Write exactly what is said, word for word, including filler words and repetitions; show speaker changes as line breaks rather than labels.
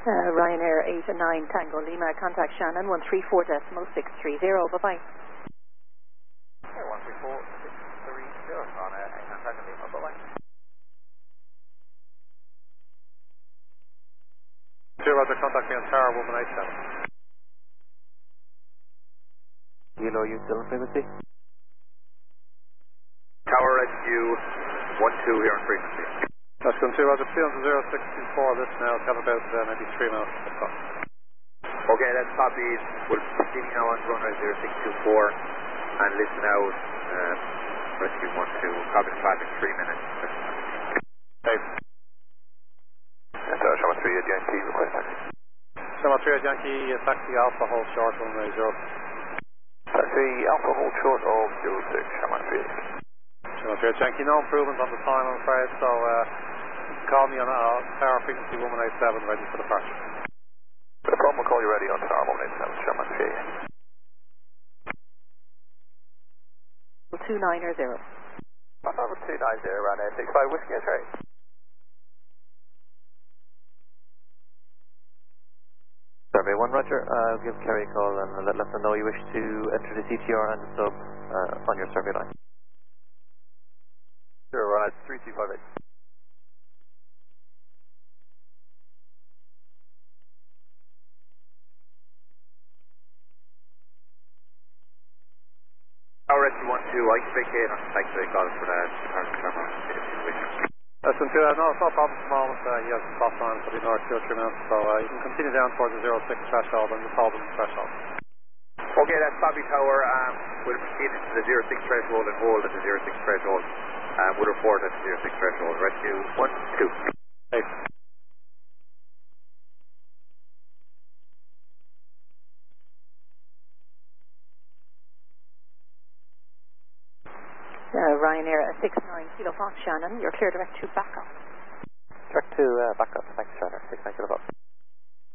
Uh, Ryanair eight and nine Tango Lima, contact Shannon one three four decimal six three zero. Bye bye.
Okay, one three four six three zero on uh, contact Lima. Bye bye.
Zero, Roger, contact me on Tower one eight seven.
Kilo, you still in frequency?
Tower Rescue one two here on frequency.
That's going to Roger, two on to zero six two four. This now have about uh, maybe three minutes to stop.
Okay, that's copied. We'll proceed now on runway zero six two four and listen out. Uh, Rescue one two. Copy the traffic, three minutes.
Okay.
And uh, Shama three at Yankee, request taxi.
Shama three at Yankee, uh, taxi Alpha, hold short, runway zero.
Taxi Alpha, hold short of zero six, Shama three.
Shama three at Yankee, no improvement on the time, I'm afraid, so uh, call me on uh, Tower frequency one eight seven, ready for departure.
No problem, we'll call you ready on Tower one eight seven, Shama three.
two nine zero.
Papa two nine zero, around eight six five, Whiskey X-ray.
Survey one, Roger. Uh, give Kerry a call and let, let them know you wish to enter the C T R and the sub uh, on your survey line.
Sure, run at three two five eight. Tower Rescue one two, I can vacate on the taxi call for that departure camera.
Listen to that, no, it's no problem at the moment. Uh, you have some stop signs for the north two or three minutes, so uh, you can continue down towards the zero six threshold and just hold them the threshold.
Okay, that's Bobby Tower. Um, we'll proceed into the zero six threshold and hold at the zero six threshold. Um, we'll report at the zero six threshold. Rescue one two.
Hey.
Uh, Ryanair six nine Kilo Fox Shannon, you're clear direct to backup.
Direct to uh, backup. Thanks, Shannon. six nine Kilo Fox.